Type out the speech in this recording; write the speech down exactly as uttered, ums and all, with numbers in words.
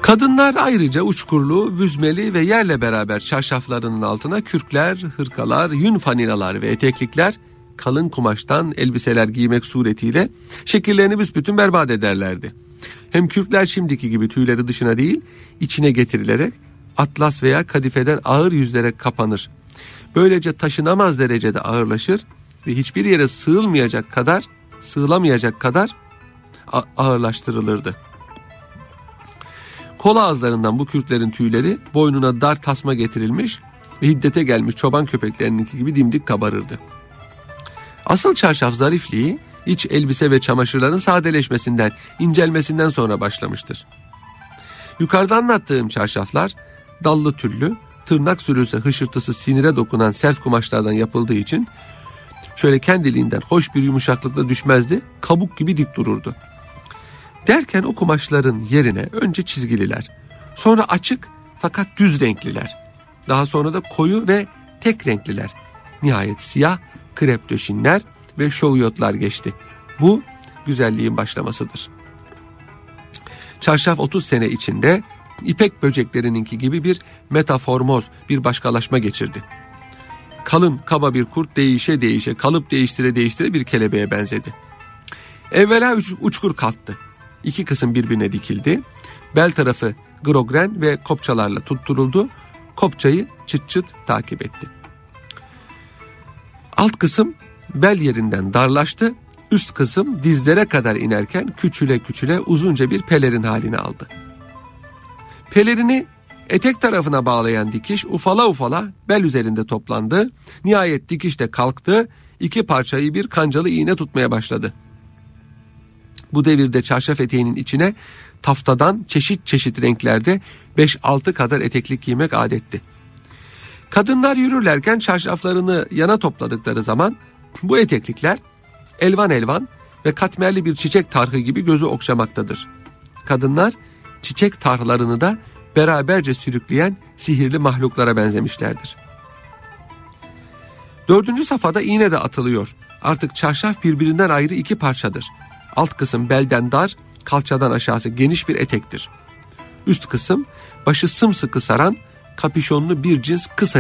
Kadınlar ayrıca uçkurlu, büzmeli ve yerle beraber çarşaflarının altına kürkler, hırkalar, yün fanilalar ve eteklikler, kalın kumaştan elbiseler giymek suretiyle şekillerini büsbütün berbat ederlerdi. Hem kürkler şimdiki gibi tüyleri dışına değil, içine getirilerek atlas veya kadifeden ağır yüzlere kapanır. Böylece taşınamaz derecede ağırlaşır ve hiçbir yere sığılmayacak kadar, sığılamayacak kadar ağırlaştırılırdı. Kol ağızlarından bu kürklerin tüyleri boynuna dar tasma getirilmiş ve hiddete gelmiş çoban köpeklerininki gibi dimdik kabarırdı. Asıl çarşaf zarifliği iç elbise ve çamaşırların sadeleşmesinden, incelmesinden sonra başlamıştır. Yukarıda anlattığım çarşaflar dallı tüllü, tırnak sürülse hışırtısı sinire dokunan sert kumaşlardan yapıldığı için şöyle kendiliğinden hoş bir yumuşaklıkla düşmezdi, kabuk gibi dik dururdu. Derken o kumaşların yerine önce çizgililer, sonra açık fakat düz renkliler, daha sonra da koyu ve tek renkliler, nihayet siyah krep döşinler ve şovyotlar geçti. Bu güzelliğin başlamasıdır. Çarşaf otuz sene içinde ipek böceklerininki gibi bir metaformoz, bir başkalaşma geçirdi. Kalın kaba bir kurt değişe değişe, kalıp değiştire değiştire bir kelebeğe benzedi. Evvela uç, uçkur kalktı. İki kısım birbirine dikildi. Bel tarafı grogren ve kopçalarla tutturuldu. Kopçayı çıt çıt takip etti. Alt kısım bel yerinden darlaştı. Üst kısım dizlere kadar inerken küçüle küçüle uzunca bir pelerin halini aldı. Pelerini etek tarafına bağlayan dikiş ufala ufala bel üzerinde toplandı. Nihayet dikiş de kalktı. İki parçayı bir kancalı iğne tutmaya başladı. Bu devirde çarşaf eteğinin içine taftadan çeşit çeşit renklerde beş altı kadar eteklik giymek adetti. Kadınlar yürürlerken çarşaflarını yana topladıkları zaman bu eteklikler elvan elvan ve katmerli bir çiçek tarhı gibi gözü okşamaktadır. Kadınlar çiçek tarhlarını da beraberce sürükleyen sihirli mahluklara benzemişlerdir. Dördüncü safhada iğne de atılıyor. Artık çarşaf birbirinden ayrı iki parçadır. Alt kısım belden dar, kalçadan aşağısı geniş bir etektir. Üst kısım başı sımsıkı saran kapüşonlu bir cins kısa